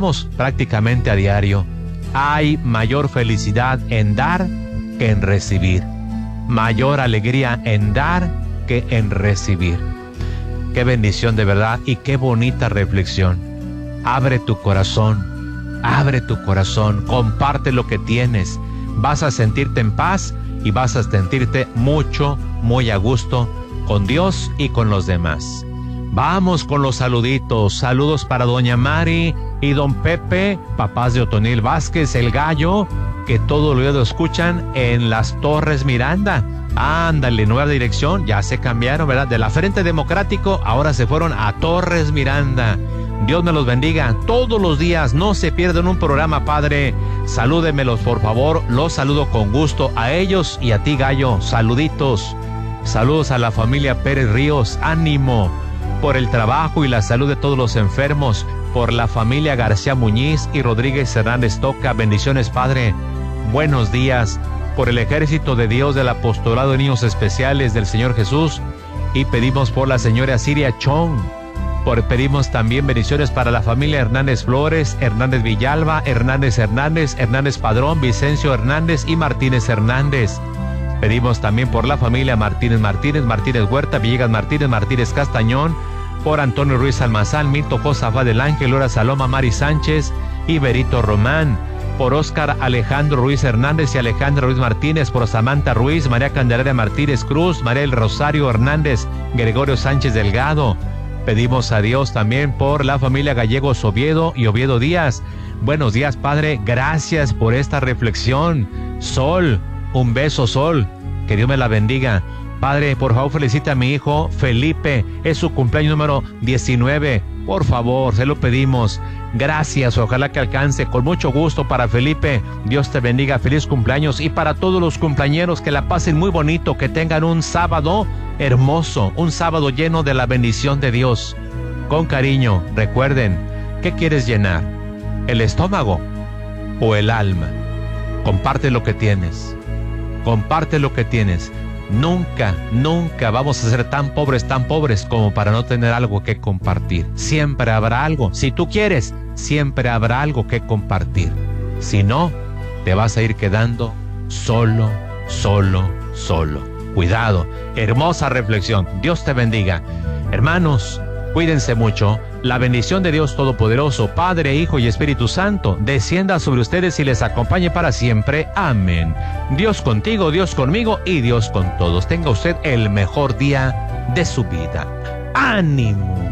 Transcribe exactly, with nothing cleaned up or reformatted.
escuchamos prácticamente a diario. Hay mayor felicidad en dar que en recibir. Mayor alegría en dar que en recibir. Qué bendición de verdad y qué bonita reflexión. Abre tu corazón, abre tu corazón, comparte lo que tienes. Vas a sentirte en paz y vas a sentirte mucho, muy a gusto con Dios y con los demás. Vamos con los saluditos. Saludos para doña Mari y don Pepe, papás de Otonil Vázquez, el gallo, que todo lo escuchan en Las Torres Miranda. Ándale, nueva dirección, ya se cambiaron, ¿verdad? De la Frente Democrático, ahora se fueron a Torres Miranda. Dios me los bendiga todos los días, no se pierdan un programa, padre. Salúdemelos, por favor, los saludo con gusto a ellos y a ti, gallo. Saluditos. Saludos a la familia Pérez Ríos, ánimo. Por el trabajo y la salud de todos los enfermos, por la familia García Muñiz y Rodríguez Hernández Toca, bendiciones, padre. Buenos días. Por el ejército de Dios del apostolado de niños especiales del Señor Jesús, y pedimos por la señora Siria Chong. Por, pedimos también bendiciones para la familia Hernández Flores, Hernández Villalba, Hernández Hernández, Hernández Padrón, Vicencio Hernández y Martínez Hernández. Pedimos también por la familia Martínez Martínez, Martínez Huerta, Villegas Martínez, Martínez Castañón, por Antonio Ruiz Almazán, Mirto Josafá del Ángel, Lora Saloma, Mari Sánchez y Berito Román. Por Óscar Alejandro Ruiz Hernández y Alejandro Ruiz Martínez, por Samantha Ruiz, María Candelaria Martínez Cruz, María del Rosario Hernández, Gregorio Sánchez Delgado. Pedimos a Dios también por la familia Gallegos Oviedo y Oviedo Díaz. Buenos días, padre, gracias por esta reflexión. Sol, un beso, Sol, que Dios me la bendiga. Padre, por favor, felicita a mi hijo Felipe, es su cumpleaños número diecinueve. Por favor, se lo pedimos. Gracias, ojalá que alcance con mucho gusto para Felipe. Dios te bendiga, feliz cumpleaños. Y para todos los cumpleañeros, que la pasen muy bonito, que tengan un sábado hermoso, un sábado lleno de la bendición de Dios. Con cariño, recuerden, ¿qué quieres llenar? ¿El estómago o el alma? Comparte lo que tienes. Comparte lo que tienes. Nunca, nunca vamos a ser tan pobres, tan pobres como para no tener algo que compartir. Siempre habrá algo. Si tú quieres, siempre habrá algo que compartir. Si no, te vas a ir quedando solo, solo, solo. Cuidado. Hermosa reflexión. Dios te bendiga. Hermanos, cuídense mucho. La bendición de Dios Todopoderoso, Padre, Hijo y Espíritu Santo, descienda sobre ustedes y les acompañe para siempre. Amén. Dios contigo, Dios conmigo y Dios con todos. Tenga usted el mejor día de su vida. ¡Ánimo!